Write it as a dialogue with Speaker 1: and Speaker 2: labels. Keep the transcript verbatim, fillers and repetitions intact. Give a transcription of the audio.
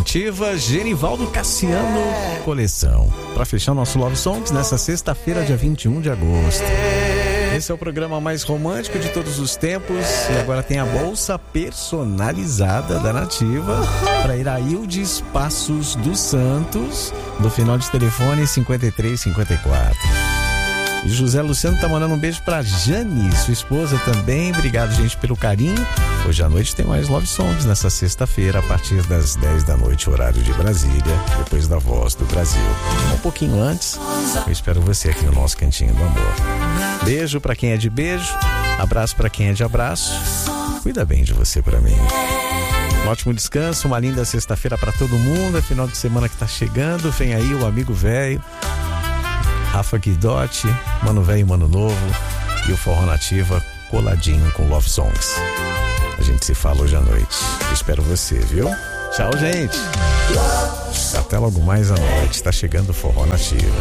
Speaker 1: Nativa, Genivaldo Cassiano, Coleção. Para fechar nosso Love Songs nessa sexta-feira, dia vinte e um de agosto. Esse é o programa mais romântico de todos os tempos. E agora tem a bolsa personalizada da Nativa para Iraildes Passos dos Santos, do final de telefone cinquenta e três cinquenta e quatro. E José Luciano tá mandando um beijo pra Jane, sua esposa também. Obrigado, gente, pelo carinho. Hoje à noite tem mais Love Songs nessa sexta-feira, a partir das dez da noite, horário de Brasília, depois da Voz do Brasil. Um pouquinho antes, eu espero você aqui no nosso Cantinho do Amor. Beijo pra quem é de beijo, abraço pra quem é de abraço. Cuida bem de você pra mim. Um ótimo descanso, uma linda sexta-feira pra todo mundo. É final de semana que tá chegando. Vem aí o amigo velho, Rafa Guidotti, Mano Velho e Mano Novo, e o Forró Nativa coladinho com Love Songs. A gente se fala hoje à noite. Eu espero você, viu? Tchau, gente. Até logo mais à noite. Tá chegando o Forró Nativa.